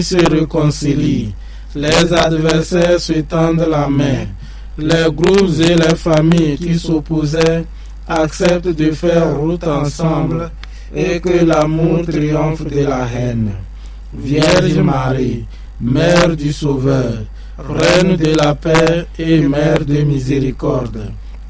se réconcilient, les adversaires se tendent la main, les groupes et les familles qui s'opposaient acceptent de faire route ensemble et que l'amour triomphe de la haine. Vierge Marie, Mère du Sauveur, Reine de la paix et Mère de miséricorde,